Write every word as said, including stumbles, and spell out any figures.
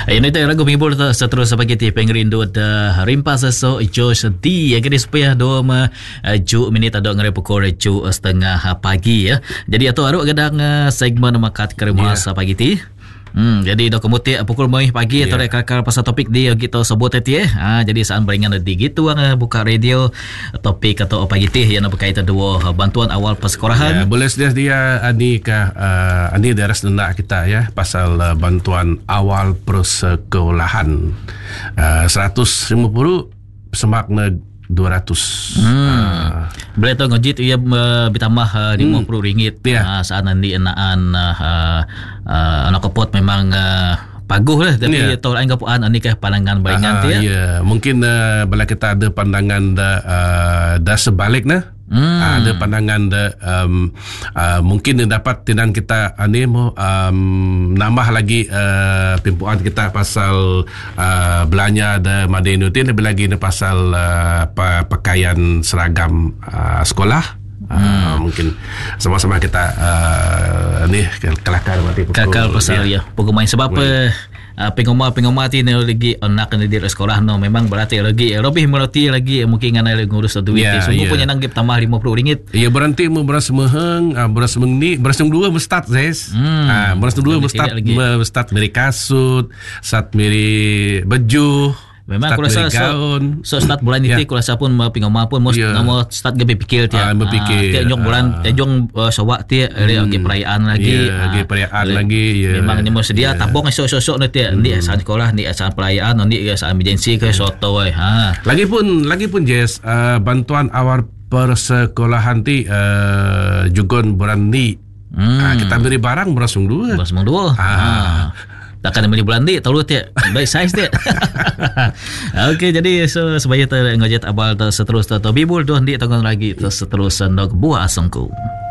Ini tu lagu menghibur seterus pagi ti pengrindu dah rimpas so Josh D yang kini supaya dua ma ju minit ada ngare pukul ju setengah pagi ya. Jadi atau aruk kadang segmen makat keremas yeah. pagi ti. Hmm, jadi dah kemuti pukul lima pagi yeah. atau kakak pasal topik dia kita sebut tadi eh. Ha, jadi saat beringan di gitu ang buka radio topik atau pagi teh yang berkaitan dua bantuan awal persekolahan. Yeah, boleh sedia dia ani kah uh, ani daras nenda kita ya pasal uh, bantuan awal persekolahan. Uh, seratus lima puluh semakna dua ratus. Hmm. Uh, Boleh tahu ngojit ia uh, ditambah uh, lima puluh ringgit yeah. uh, saat nanti enaan uh, uh, anak kepot memang uh, paguh lah tapi yeah. tau lain kapuan ini kah pandangan baringan dia. Ya, yeah. Mungkin uh, bila kita ada pandangan dah uh, dah sebalik nah. Hmm. Uh, ada pandangan dah um, uh, mungkin dapat tinan kita ani mau um, nambah lagi uh, pimpuan kita pasal uh, belanja da Madenu tin lebih lagi ni pasal uh, pakaian seragam uh, sekolah. Uh, hmm. Mungkin sama-sama kita uh, ni kelakar mati pukul kakal pasal ya, ya. Pukul main sebab apa Uh, pengomar-pengomar ti ni lagi anak ni di sekolah no memang berarti lagi lebih merati lagi mungkin ngana lagi ngurus duit yeah, sungguh yeah. punya nang tambah lima puluh ringgit ya berhenti mu beras meheng uh, beras mengni beras dua mestart guys hmm. uh, beras dua mestart mestart meri kasut sat meri baju. Memang aku rasa so, so start bulan itu yeah. aku rasa pun pengomar pun mesti yeah. nama start ge berfikir dia. Ah, berfikir. Tiap jong bulan, tiap jong uh, sawak dia ada hmm. perayaan lagi. Yeah, uh, perayaan uh, lagi. Yeah. Memang ni mesti dia yeah. tabung esok-esok nanti ni asal sekolah ni asal perayaan ni asal emergency ke soto ai. Ha. Lagi pun lagi pun Jess uh, bantuan awal persekolahan ti uh, jugon bulan ni. Hmm. Uh, kita beri barang berasung dua. Berasung dua. Ha. ha. Takkan beli bulan ni tahu dia baik size dia. Okey jadi so sebagai ter ngojek abal ter seterus ter bibul doh ndi tanggung lagi ter seterus ndok buah asangku.